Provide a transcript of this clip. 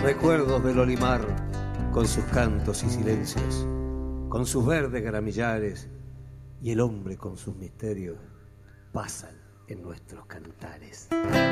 Recuerdos del Olimar, con sus cantos y silencios, con sus verdes gramillares, y el hombre con sus misterios, pasan en nuestros cantares.